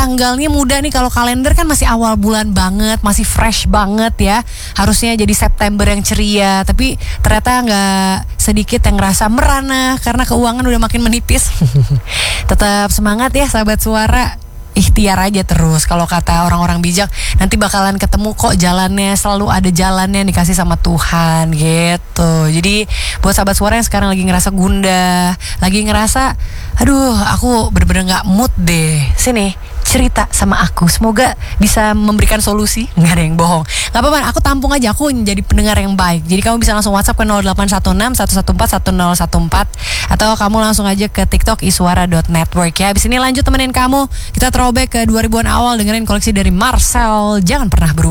tanggalnya mudah nih. Kalau kalender kan masih awal bulan banget, masih fresh banget ya. Harusnya jadi September yang ceria, tapi ternyata nggak sedikit yang ngerasa merana karena keuangan udah makin menipis. Tetap semangat ya sahabat suara. Ikhtiar aja terus. Kalau kata orang-orang bijak, nanti bakalan ketemu kok jalannya. Selalu ada jalannya yang dikasih sama Tuhan gitu. Jadi buat sahabat suara yang sekarang lagi ngerasa gundah, lagi ngerasa aduh aku bener-bener gak mood deh, sini cerita sama aku, semoga bisa memberikan solusi. Nggak ada yang bohong, nggak apa-apa, aku tampung aja, aku jadi pendengar yang baik. Jadi kamu bisa langsung WhatsApp ke 0816 114 1014 atau kamu langsung aja ke TikTok iswara.network ya. Abis ini lanjut temenin kamu, kita throwback ke 2000-an awal dengerin koleksi dari Marcel. Jangan pernah berubah.